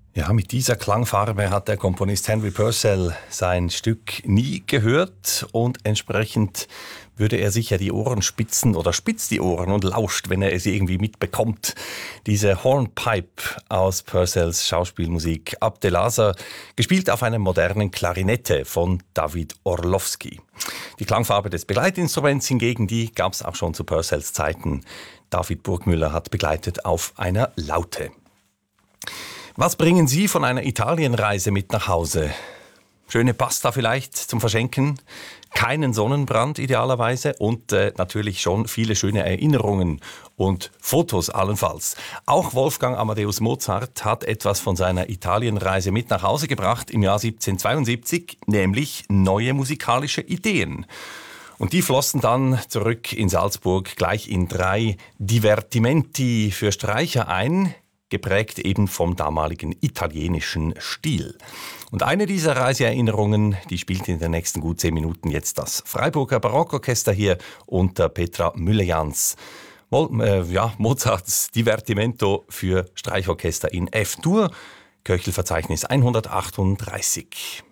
Ja, mit dieser Klangfarbe hat der Komponist Henry Purcell sein Stück nie gehört und entsprechend würde er sicher die Ohren spitzen oder spitzt die Ohren und lauscht, wenn er es irgendwie mitbekommt. Diese Hornpipe aus Purcells Schauspielmusik Abdelasa, gespielt auf einer modernen Klarinette von David Orlowski. Die Klangfarbe des Begleitinstruments hingegen, die gab es auch schon zu Purcells Zeiten. David Burgmüller hat begleitet auf einer Laute. Was bringen Sie von einer Italienreise mit nach Hause? Schöne Pasta vielleicht zum Verschenken, keinen Sonnenbrand idealerweise und natürlich schon viele schöne Erinnerungen und Fotos allenfalls. Auch Wolfgang Amadeus Mozart hat etwas von seiner Italienreise mit nach Hause gebracht im Jahr 1772, nämlich neue musikalische Ideen. Und die flossen dann zurück in Salzburg gleich in 3 Divertimenti für Streicher ein, geprägt eben vom damaligen italienischen Stil. Und eine dieser Reiseerinnerungen, die spielt in den nächsten gut 10 Minuten jetzt das Freiburger Barockorchester hier unter Petra Müller-Jans. Mozarts Divertimento für Streichorchester in F-Dur, Köchelverzeichnis 138.